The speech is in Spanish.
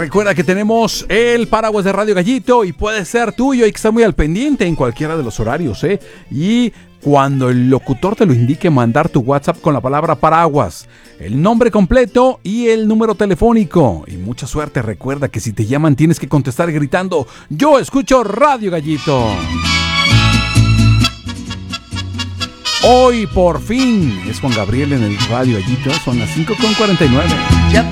Recuerda que tenemos el paraguas de Radio Gallito y puede ser tuyo. Hay que estar muy al pendiente en cualquiera de los horarios, ¿eh? Y cuando el locutor te lo indique, mandar tu WhatsApp con la palabra paraguas, el nombre completo y el número telefónico. Y mucha suerte. Recuerda que si te llaman tienes que contestar gritando: yo escucho Radio Gallito. Hoy por fin es Juan Gabriel en el Radio Gallito. Son las 5:49.